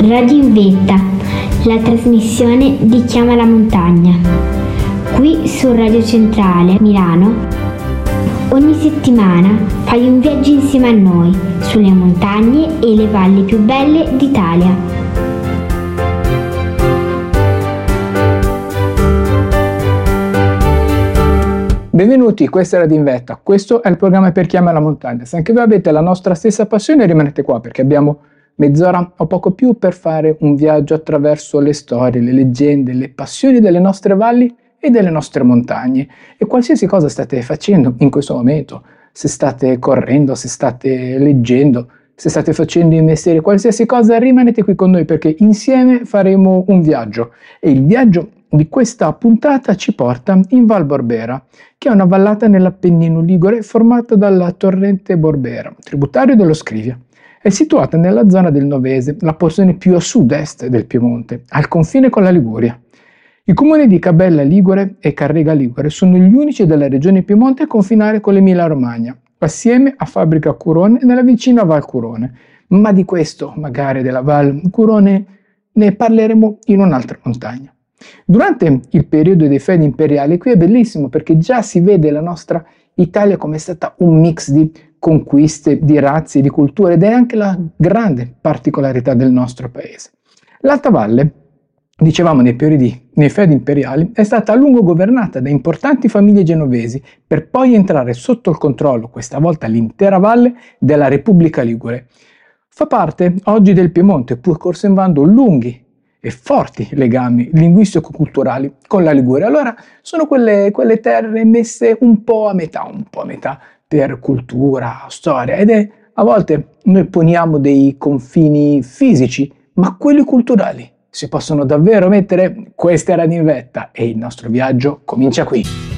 Radio in Vetta, la trasmissione di Chiama la Montagna. Qui su Radio Centrale Milano, ogni settimana fai un viaggio insieme a noi sulle montagne e le valli più belle d'Italia. Benvenuti, questa è Radio in Vetta, questo è il programma per Chiama la Montagna. Se anche voi avete la nostra stessa passione rimanete qua perché abbiamo mezz'ora o poco più per fare un viaggio attraverso le storie, le leggende, le passioni delle nostre valli e delle nostre montagne. E qualsiasi cosa state facendo in questo momento, se state correndo, se state leggendo, se state facendo i mestieri, qualsiasi cosa, rimanete qui con noi perché insieme faremo un viaggio. E il viaggio di questa puntata ci porta in Val Borbera, che è una vallata nell'Appennino Ligure formata dal torrente Borbera, tributario dello Scrivia. È situata nella zona del Novese, la porzione più a sud-est del Piemonte, al confine con la Liguria. I comuni di Cabella Ligure e Carrega Ligure sono gli unici della regione Piemonte a confinare con l'Emilia-Romagna, assieme a Fabbrica Curone nella vicina Val Curone. Ma di questo, magari della Val Curone, ne parleremo in un'altra montagna. Durante il periodo dei fedi imperiali qui è bellissimo perché già si vede la nostra Italia come è stata un mix di conquiste, di razze, di culture ed è anche la grande particolarità del nostro paese. L'Alta Valle, dicevamo nei fedi imperiali, è stata a lungo governata da importanti famiglie genovesi per poi entrare sotto il controllo, questa volta l'intera valle, della Repubblica Ligure. Fa parte oggi del Piemonte, pur conservando lunghi e forti legami linguistico-culturali con la Liguria. Allora sono quelle terre messe un po' a metà per cultura, storia a volte noi poniamo dei confini fisici, ma quelli culturali si possono davvero mettere. Questa è Radio in Vetta e il nostro viaggio comincia qui.